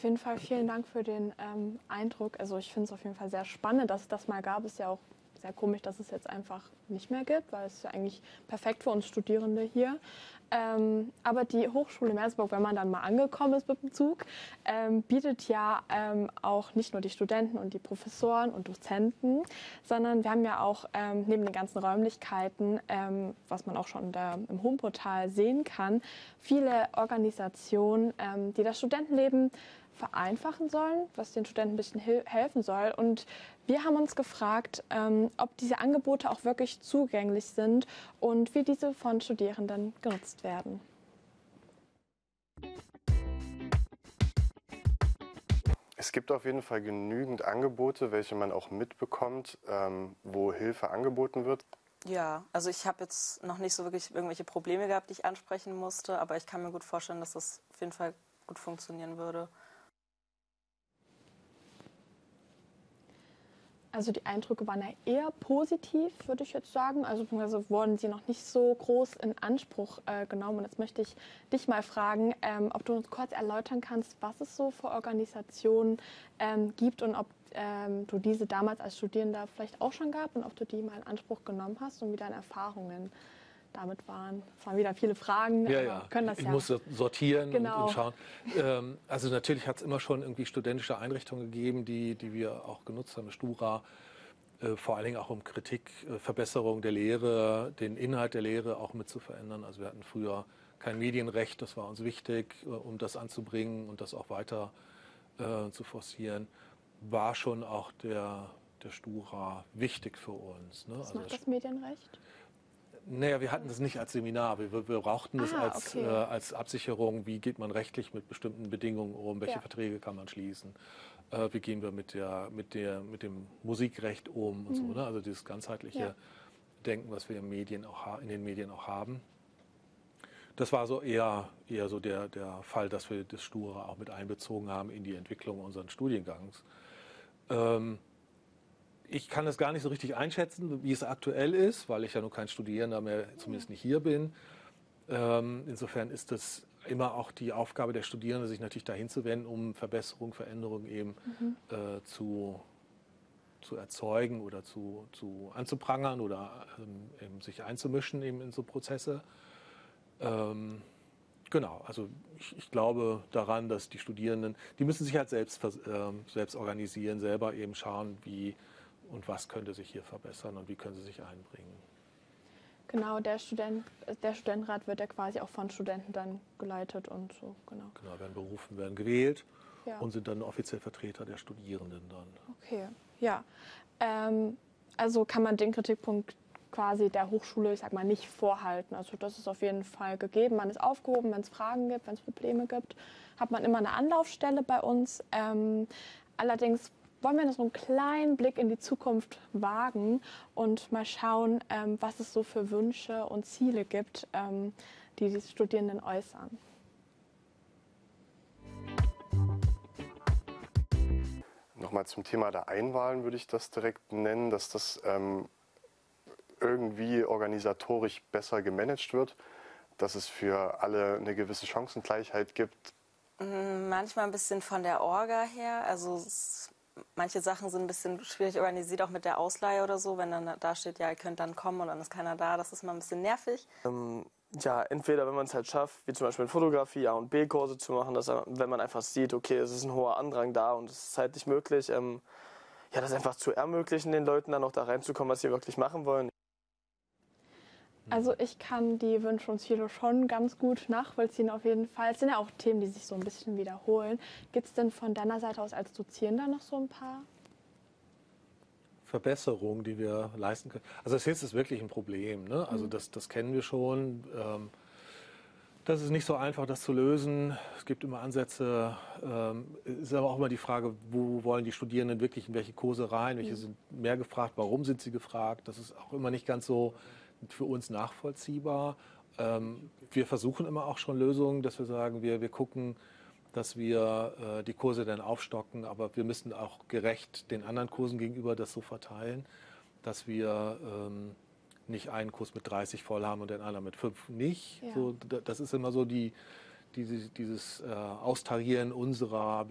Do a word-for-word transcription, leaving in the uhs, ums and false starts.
jeden Fall vielen Dank für den ähm, Eindruck. Also ich finde es auf jeden Fall sehr spannend, dass es das mal gab. Ist ja auch sehr komisch, dass es jetzt einfach nicht mehr gibt, weil es ist ja eigentlich perfekt für uns Studierende hier. Ähm, aber die Hochschule Merseburg, wenn man dann mal angekommen ist mit dem Zug, ähm, bietet ja ähm, auch nicht nur die Studenten und die Professoren und Dozenten, sondern wir haben ja auch ähm, neben den ganzen Räumlichkeiten, ähm, was man auch schon da im Homeportal sehen kann, viele Organisationen, ähm, die das Studentenleben vereinfachen sollen, was den Studenten ein bisschen helfen soll. Und wir haben uns gefragt, ähm, ob diese Angebote auch wirklich zugänglich sind und wie diese von Studierenden genutzt werden. Es gibt auf jeden Fall genügend Angebote, welche man auch mitbekommt, ähm, wo Hilfe angeboten wird. Ja, also ich habe jetzt noch nicht so wirklich irgendwelche Probleme gehabt, die ich ansprechen musste, aber ich kann mir gut vorstellen, dass das auf jeden Fall gut funktionieren würde. Also die Eindrücke waren ja eher positiv, würde ich jetzt sagen. Also beziehungsweise wurden sie noch nicht so groß in Anspruch äh, genommen. Und jetzt möchte ich dich mal fragen, ähm, ob du uns kurz erläutern kannst, was es so für Organisationen ähm, gibt und ob ähm, du diese damals als Studierender vielleicht auch schon gab und ob du die mal in Anspruch genommen hast und wie deine Erfahrungen damit waren. Es waren wieder viele Fragen. Ja, aber ja. Können das ich ja. muss sortieren Genau. und, und schauen. Ähm, also natürlich hat es immer schon irgendwie studentische Einrichtungen gegeben, die, die wir auch genutzt haben, Stura, äh, vor allen Dingen auch um Kritik, äh, Verbesserung der Lehre, den Inhalt der Lehre auch mit zu verändern. Also wir hatten früher kein Medienrecht, das war uns wichtig, äh, um das anzubringen und das auch weiter äh, zu forcieren. War schon auch der, der Stura wichtig für uns. Ne? Was also macht das Medienrecht? Naja, wir hatten das nicht als Seminar. Wir, wir brauchten das ah, als, okay. äh, als Absicherung. Wie geht man rechtlich mit bestimmten Bedingungen um? Welche Ja. Verträge kann man schließen? Äh, wie gehen wir mit, der, mit, der, mit dem Musikrecht um? Und Mhm. so, ne? Also dieses ganzheitliche Ja. Denken, was wir in, Medien auch, in den Medien auch haben. Das war so eher, eher so der, der Fall, dass wir das Stura auch mit einbezogen haben in die Entwicklung unseres Studiengangs. Ähm, Ich kann es gar nicht so richtig einschätzen, wie es aktuell ist, weil ich ja nur kein Studierender mehr, zumindest nicht hier bin. Ähm, insofern ist es immer auch die Aufgabe der Studierenden, sich natürlich dahin zu wenden, um Verbesserung, Veränderung eben Mhm. äh, zu, zu erzeugen oder zu, zu anzuprangern oder ähm, eben sich einzumischen eben in so Prozesse. Ähm, Genau, also ich, ich glaube daran, dass die Studierenden, die müssen sich halt selbst, äh, selbst organisieren, selber eben schauen, wie und was könnte sich hier verbessern und wie können sie sich einbringen. Genau, der, Student, der Studentenrat wird ja quasi auch von Studenten dann geleitet und so, genau. Genau, werden berufen, werden gewählt Ja. und sind dann offiziell Vertreter der Studierenden dann. Okay, ja. Ähm, also kann man den Kritikpunkt quasi der Hochschule, ich sag mal, nicht vorhalten. Also das ist auf jeden Fall gegeben. Man ist aufgehoben, wenn es Fragen gibt, wenn es Probleme gibt, hat man immer eine Anlaufstelle bei uns. Ähm, allerdings wollen wir noch so einen kleinen Blick in die Zukunft wagen und mal schauen, ähm, was es so für Wünsche und Ziele gibt, ähm, die die Studierenden äußern. Nochmal zum Thema der Einwahlen würde ich das direkt nennen, dass das ähm, irgendwie organisatorisch besser gemanagt wird, dass es für alle eine gewisse Chancengleichheit gibt. Manchmal ein bisschen von der Orga her. Also es, manche Sachen sind ein bisschen schwierig organisiert, auch mit der Ausleihe oder so. Wenn dann da steht, ja, ihr könnt dann kommen und dann ist keiner da, das ist mal ein bisschen nervig. Ähm, ja, entweder wenn man es halt schafft, wie zum Beispiel in Fotografie A- und B-Kurse zu machen, dass wenn man einfach sieht, okay, es ist ein hoher Andrang da und es ist halt nicht möglich, ähm, ja, das einfach zu ermöglichen, den Leuten dann auch da reinzukommen, was sie wirklich machen wollen. Also ich kann die Wünsche und Ziele schon ganz gut nachvollziehen auf jeden Fall. Es sind ja auch Themen, die sich so ein bisschen wiederholen. Gibt es denn von deiner Seite aus als Dozierender noch so ein paar Verbesserungen, die wir leisten können? Also das ist wirklich ein Problem. Ne? Also das, das kennen wir schon. Ähm, das ist nicht so einfach, das zu lösen. Es gibt immer Ansätze. Ähm, es ist aber auch immer die Frage, wo wollen die Studierenden wirklich in welche Kurse rein? Welche sind mehr gefragt? Warum sind sie gefragt? Das ist auch immer nicht ganz so für uns nachvollziehbar. Ähm, wir versuchen immer auch schon Lösungen, dass wir sagen, wir, wir gucken, dass wir äh, die Kurse dann aufstocken, aber wir müssen auch gerecht den anderen Kursen gegenüber das so verteilen, dass wir ähm, nicht einen Kurs mit dreißig voll haben und den anderen mit fünf nicht. Ja. So, das ist immer so die, die, dieses äh, Austarieren unserer